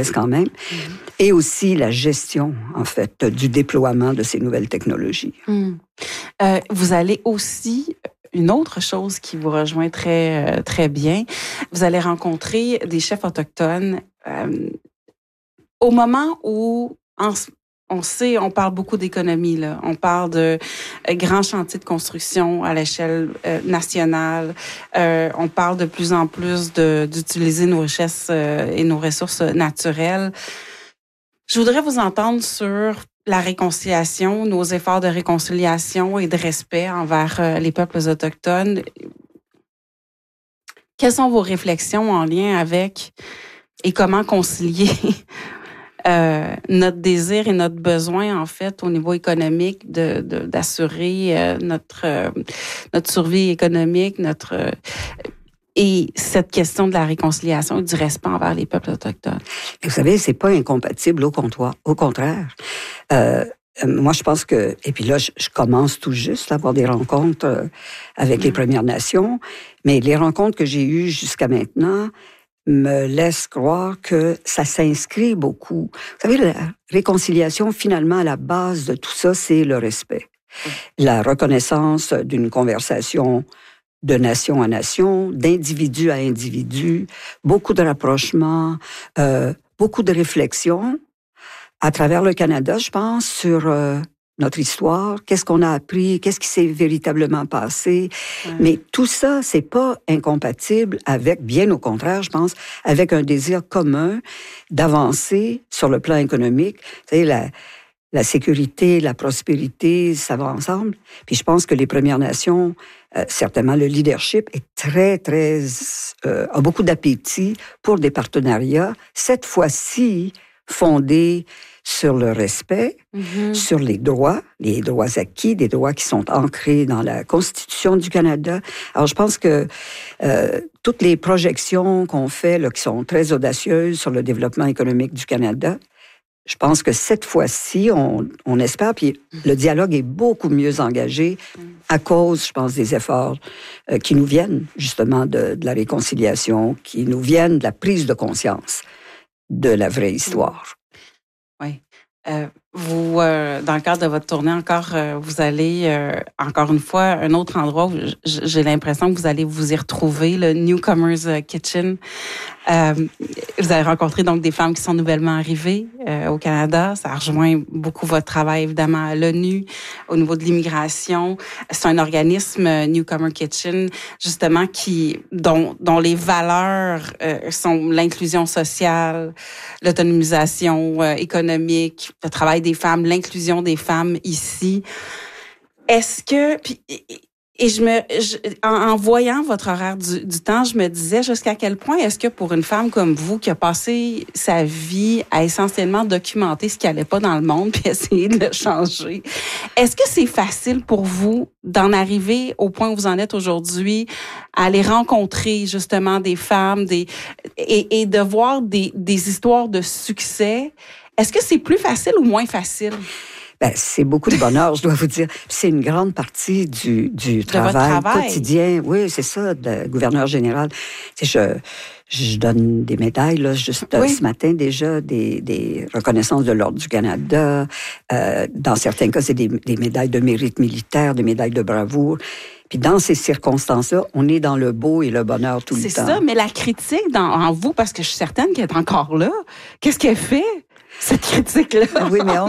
m'intéresse quand même. Et aussi la gestion, en fait, du déploiement de ces nouvelles technologies. Vous allez aussi... Une autre chose qui vous rejoint très, très bien, vous allez rencontrer des chefs autochtones au moment où on parle beaucoup d'économie, là. On parle de grands chantiers de construction à l'échelle nationale. On parle de plus en plus d'utiliser nos richesses et nos ressources naturelles. Je voudrais vous entendre sur la réconciliation, nos efforts de réconciliation et de respect envers les peuples autochtones. Quelles sont vos réflexions en lien avec et comment concilier notre désir et notre besoin, en fait, au niveau économique, d'assurer notre survie économique, et cette question de la réconciliation et du respect envers les peuples autochtones? Vous savez, c'est pas incompatible au contraire. Moi, je pense que... Et puis là, je commence tout juste à avoir des rencontres avec les Premières Nations, mais les rencontres que j'ai eues jusqu'à maintenant me laissent croire que ça s'inscrit beaucoup. Vous savez, la réconciliation, finalement, à la base de tout ça, c'est le respect. La reconnaissance d'une conversation de nation à nation, d'individu à individu, beaucoup de rapprochements, beaucoup de réflexions à travers le Canada, je pense, sur notre histoire, qu'est-ce qu'on a appris, qu'est-ce qui s'est véritablement passé. Mais tout ça, c'est pas incompatible avec, bien au contraire, je pense, avec un désir commun d'avancer sur le plan économique. Vous savez, la sécurité, la prospérité, ça va ensemble. Puis je pense que les Premières Nations, certainement le leadership est a beaucoup d'appétit pour des partenariats, cette fois-ci fondés sur le respect, sur les droits acquis, des droits qui sont ancrés dans la Constitution du Canada. Alors je pense que toutes les projections qu'on fait, là, qui sont très audacieuses sur le développement économique du Canada, je pense que cette fois-ci, on espère, puis le dialogue est beaucoup mieux engagé à cause, je pense, des efforts qui nous viennent justement de la réconciliation, qui nous viennent de la prise de conscience de la vraie histoire. Oui. Vous, dans le cadre de votre tournée encore, vous allez, encore une fois, un autre endroit où j'ai l'impression que vous allez vous y retrouver, le Newcomers Kitchen. Vous allez rencontrer donc des femmes qui sont nouvellement arrivées au Canada. Ça rejoint beaucoup votre travail, évidemment, à l'ONU, au niveau de l'immigration. C'est un organisme, Newcomer Kitchen, justement, dont les valeurs sont l'inclusion sociale, l'autonomisation économique, le travail des femmes, l'inclusion des femmes ici. Est-ce que... en voyant votre horaire du temps, je me disais jusqu'à quel point est-ce que pour une femme comme vous qui a passé sa vie à essentiellement documenter ce qui allait pas dans le monde puis essayer de le changer, est-ce que c'est facile pour vous d'en arriver au point où vous en êtes aujourd'hui, à aller rencontrer justement des femmes et de voir des histoires de succès? Est-ce que c'est plus facile ou moins facile? Ben, c'est beaucoup de bonheur, je dois vous dire. C'est une grande partie du travail quotidien. Oui, c'est ça, de gouverneur général. Tu sais, je donne des médailles, là, juste ce matin déjà, des reconnaissances de l'Ordre du Canada. Dans certains cas, c'est des médailles de mérite militaire, des médailles de bravoure. Puis dans ces circonstances-là, on est dans le beau et le bonheur tout le temps. C'est ça, mais la critique en vous, parce que je suis certaine qu'elle est encore là, qu'est-ce qu'elle fait, cette critique-là? Oui, mais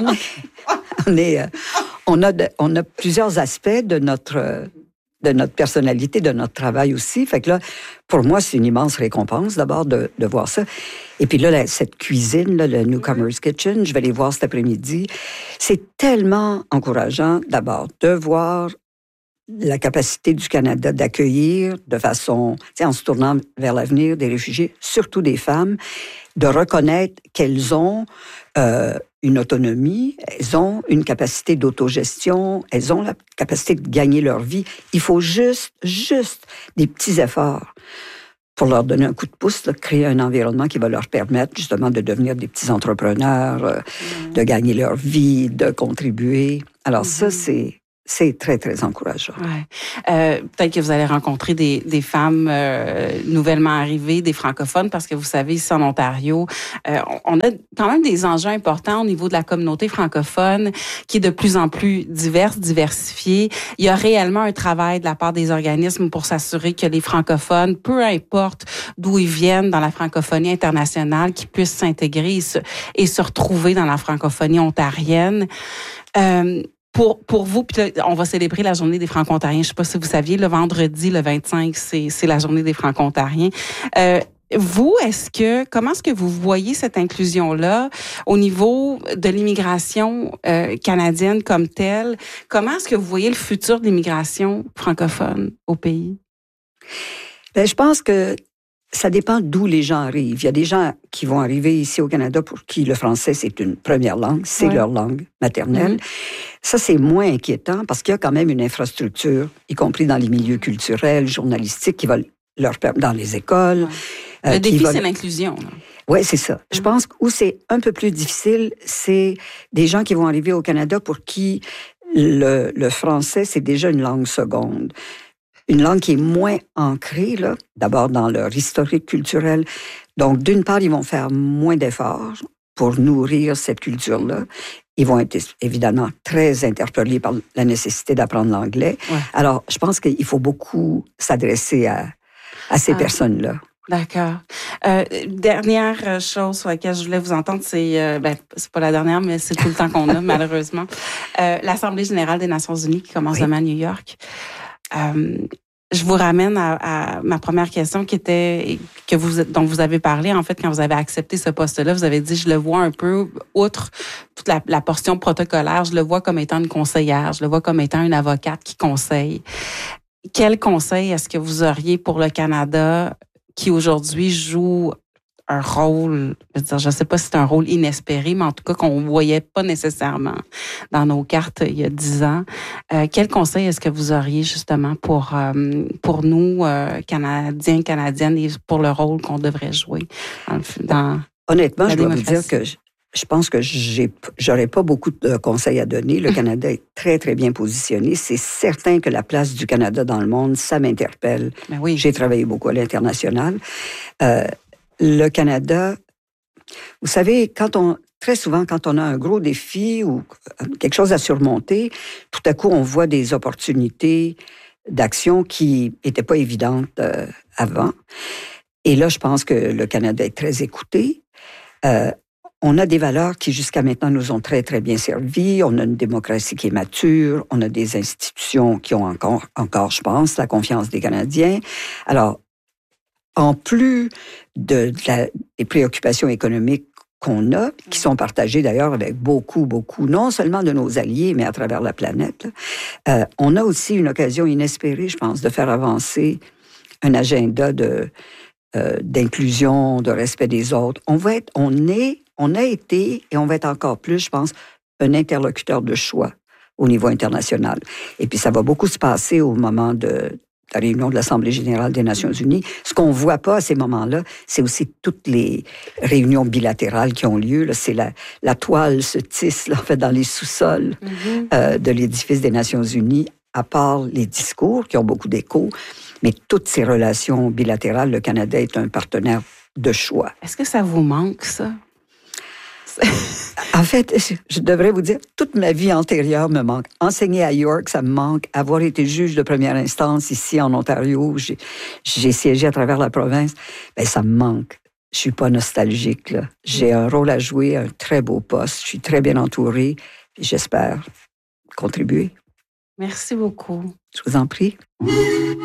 on a plusieurs aspects de notre personnalité, de notre travail aussi. Fait que là, pour moi, c'est une immense récompense d'abord de voir ça. Et puis là, cette cuisine, là, le Newcomers Kitchen, je vais les voir cet après-midi. C'est tellement encourageant d'abord de voir la capacité du Canada d'accueillir de façon, en se tournant vers l'avenir des réfugiés, surtout des femmes, de reconnaître qu'elles ont une autonomie, elles ont une capacité d'autogestion, elles ont la capacité de gagner leur vie. Il faut juste des petits efforts pour leur donner un coup de pouce, là, créer un environnement qui va leur permettre justement de devenir des petits entrepreneurs, de gagner leur vie, de contribuer. Alors ça, c'est c'est très, très encourageant. Ouais. Peut-être que vous allez rencontrer des femmes nouvellement arrivées, des francophones, parce que vous savez, ici en Ontario, on a quand même des enjeux importants au niveau de la communauté francophone qui est de plus en plus diversifiée. Il y a réellement un travail de la part des organismes pour s'assurer que les francophones, peu importe d'où ils viennent dans la francophonie internationale, qu'ils puissent s'intégrer et se retrouver dans la francophonie ontarienne. Pour vous, puis là, on va célébrer la journée des Franco-Ontariens. Je ne sais pas si vous saviez, le vendredi, le 25, c'est la journée des Franco-Ontariens. Vous, comment est-ce que vous voyez cette inclusion-là au niveau de l'immigration canadienne comme telle? Comment est-ce que vous voyez le futur de l'immigration francophone au pays? Bien, je pense que ça dépend d'où les gens arrivent. Il y a des gens qui vont arriver ici au Canada pour qui le français, c'est une première langue, c'est leur langue maternelle. Ça, c'est moins inquiétant parce qu'il y a quand même une infrastructure, y compris dans les milieux culturels, journalistiques, qui va leur permettre, dans les écoles. Le défi, c'est l'inclusion. Oui, c'est ça. Je pense que où c'est un peu plus difficile, c'est des gens qui vont arriver au Canada pour qui le français, c'est déjà une langue seconde. Une langue qui est moins ancrée, là, d'abord dans leur historique culturel. Donc, d'une part, ils vont faire moins d'efforts pour nourrir cette culture-là. Ils vont être évidemment très interpellés par la nécessité d'apprendre l'anglais. Ouais. Alors, je pense qu'il faut beaucoup s'adresser à ces personnes-là. D'accord. Dernière chose sur laquelle je voulais vous entendre, c'est pas la dernière, mais c'est tout le temps qu'on a, malheureusement. L'Assemblée générale des Nations unies qui commence demain à New York. Je vous ramène à ma première question qui était dont vous avez parlé en fait quand vous avez accepté ce poste-là. Vous avez dit je le vois un peu outre toute la portion protocolaire, je le vois comme étant une conseillère, je le vois comme étant une avocate qui conseille. Quel conseil est-ce que vous auriez pour le Canada qui aujourd'hui joue un rôle, je ne sais pas si c'est un rôle inespéré, mais en tout cas qu'on ne voyait pas nécessairement dans nos cartes il y a 10 ans. Quel conseil est-ce que vous auriez justement pour nous, Canadiens, Canadiennes, et pour le rôle qu'on devrait jouer dans Honnêtement, je dois vous dire que je pense que j'aurais pas beaucoup de conseils à donner. Le Canada est très, très bien positionné. C'est certain que la place du Canada dans le monde, ça m'interpelle. Ben oui. J'ai travaillé beaucoup à l'international. Le Canada, vous savez, très souvent, quand on a un gros défi ou quelque chose à surmonter, tout à coup, on voit des opportunités d'action qui n'étaient pas évidentes avant. Et là, je pense que le Canada est très écouté. On a des valeurs qui, jusqu'à maintenant, nous ont très, très bien servi. On a une démocratie qui est mature. On a des institutions qui ont encore, je pense, la confiance des Canadiens. Alors, en plus des préoccupations économiques qu'on a, qui sont partagées d'ailleurs avec beaucoup, non seulement de nos alliés, mais à travers la planète, on a aussi une occasion inespérée, je pense, de faire avancer un agenda d'inclusion, de respect des autres. On a été, et on va être encore plus, je pense, un interlocuteur de choix au niveau international. Et puis ça va beaucoup se passer au moment de la réunion de l'Assemblée générale des Nations unies. Ce qu'on ne voit pas à ces moments-là, c'est aussi toutes les réunions bilatérales qui ont lieu. Là, c'est la toile se tisse là, en fait, dans les sous-sols de l'édifice des Nations unies, à part les discours qui ont beaucoup d'écho. Mais toutes ces relations bilatérales, le Canada est un partenaire de choix. Est-ce que ça vous manque, ça? En fait, je devrais vous dire, toute ma vie antérieure me manque. Enseigner à York, ça me manque. Avoir été juge de première instance ici en Ontario, j'ai siégé à travers la province, bien, ça me manque. Je suis pas nostalgique, là. J'ai un rôle à jouer, un très beau poste. Je suis très bien entourée. J'espère contribuer. Merci beaucoup. Je vous en prie.